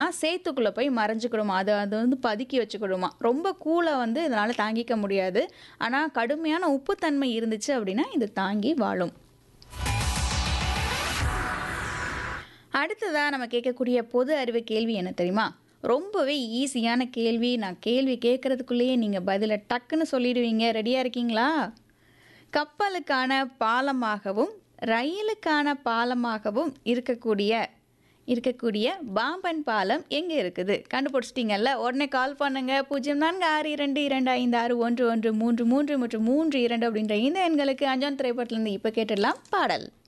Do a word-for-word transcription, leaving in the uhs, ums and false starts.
சேத்துக்குள்ள போய் மறைஞ்சுக்கிடுமா. அத அது வந்து பதுக்கி வச்சுக்கிடுமா. ரொம்ப கூழ வந்து இதனால தாங்கிக்க முடியாது. ஆனா கடுமையான உப்புத்தன்மை இருந்துச்சு அப்படின்னா, இது தாங்கி வாழும். அடுத்ததா நம்ம கேட்கக்கூடிய பொது அறிவு கேள்வி என்ன தெரியுமா? ரொம்பவே ஈஸியான கேள்வி. நான் கேள்வி கேட்கறதுக்குள்ளேயே நீங்க பதில டக்குன்னு சொல்லிடுவீங்க. ரெடியா இருக்கீங்களா? கப்பலுக்கான பாலமாகவும், ரயிலுக்கான பாலமாகவும் இருக்கக்கூடிய இருக்கக்கூடிய பாம்பன் பாலம் எங்க இருக்குது? கண்டுபிடிச்சிட்டீங்கல்ல? உடனே கால் பண்ணுங்க. பூஜ்ஜியம் நான்கு ஆறு இரண்டு இரண்டு ஐந்து ஆறு ஒன்று ஒன்று மூன்று மூன்று மற்றும் மூன்று இரண்டு அப்படின்ற இந்த எண்களுக்கு அஞ்சான் திரைப்படத்திலிருந்து இப்ப கேட்டுடலாம் பாடல்.